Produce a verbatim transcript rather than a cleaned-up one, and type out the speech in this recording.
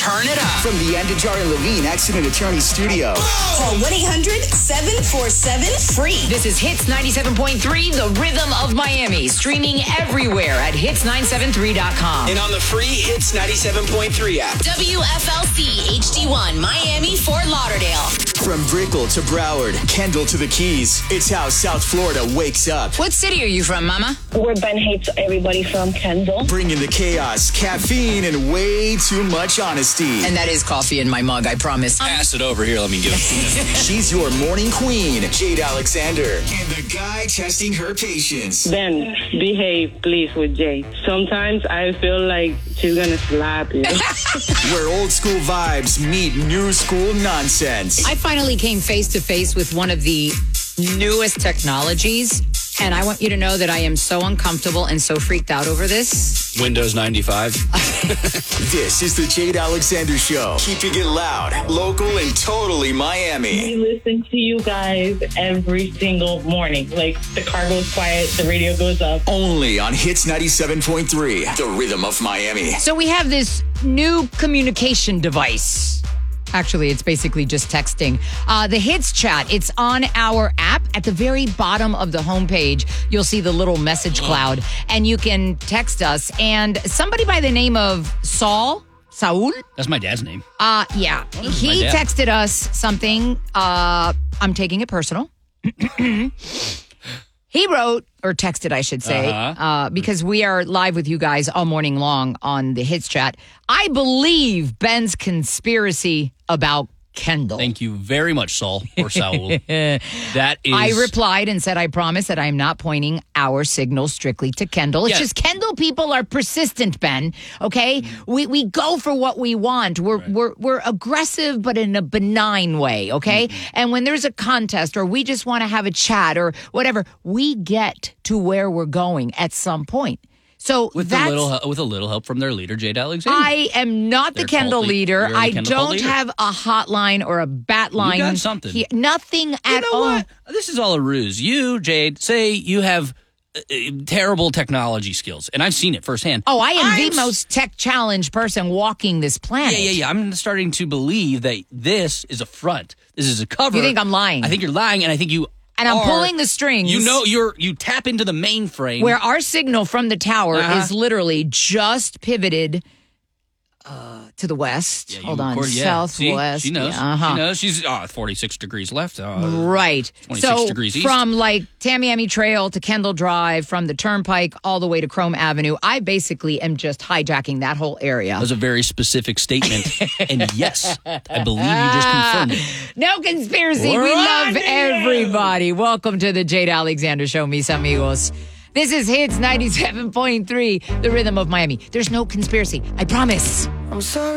Turn it up. From the Andajar and Levine Accident Attorney Studio. Call one eight hundred seven four seven free. This is Hits ninety-seven point three, the rhythm of Miami. Streaming everywhere at hits nine seven three dot com. And on the free Hits ninety-seven point three app. W F L C H D one, Miami, Fort Lauderdale. From Brickell to Broward, Kendall to the Keys, it's how South Florida wakes up. What city are you from, Mama? Where Ben hates everybody from Kendall. Bringing the chaos, caffeine, and way too much honesty. And that is coffee in my mug, I promise. Pass it over here. Let me give it to you. She's your morning queen, Jade Alexander. And the guy testing her patience. Ben, behave, please, with Jay. Sometimes I feel like she's gonna slap you. Where old school vibes meet new school nonsense. I finally came face to face with one of the newest technologies, and I want you to know that I am so uncomfortable and so freaked out over this. Windows ninety-five. This is the Jade Alexander Show. Keeping it loud, local, and totally Miami. We listen to you guys every single morning. Like, the car goes quiet, the radio goes up. Only on Hits ninety-seven point three, the rhythm of Miami. So we have this new communication device. Actually, it's basically just texting. Uh, the Hits chat, it's on our app. At the very bottom of the homepage, you'll see the little message cloud, and you can text us. And somebody by the name of Saul, Saul? That's my dad's name. Uh, yeah. Oh, this is my He dad. texted us something. Uh, I'm taking it personal. He wrote, or texted, I should say, Uh-huh. uh, because we are live with you guys all morning long on the Hits chat. I believe Ben's conspiracy about Kendall. Thank you very much, Saul or Saul. That is. I replied and said, I promise that I'm not pointing our signal strictly to Kendall. It's Yeah. just Kendall people are persistent, Ben. Okay? We we go for what we want. We're Right. we're we're aggressive, but in a benign way, okay? Mm-hmm. And when there's a contest or we just want to have a chat or whatever, we get to where we're going at some point. So with a that's little hel- with a little help from their leader, Jade Alexander. I am not the Their Kendall cult le- leader. you're the I Kendall cult don't leader. have a hotline or a bat line. got something. He- nothing you at know all. what? This is all a ruse. You, Jade, say you have uh, uh, terrible technology skills, and I've seen it firsthand. Oh, I am I'm the s- most tech challenged person walking this planet. Yeah, yeah, yeah. I'm starting to believe that this is a front. This is a cover. You think I'm lying? I think you're lying, and I think you. And I'm are- pulling the strings. You know, you're you tap into the mainframe where our signal from the tower Uh-huh. is literally just pivoted uh, to the west. Yeah, you Hold on, record- yeah. See? southwest. She knows. Yeah, uh-huh. She knows. She's oh, forty-six degrees left. Uh, Right. twenty-six so degrees east. from like Tamiami Trail to Kendall Drive, from the Turnpike all the way to Chrome Avenue, I basically am just hijacking that whole area. That was a very specific statement, and yes, I believe you just confirmed it. No conspiracy. We're we on love to you. everybody. Welcome to the Jade Alexander Show, mis amigos. This is Hits ninety-seven point three, the rhythm of Miami. There's no conspiracy. I promise. I'm sorry.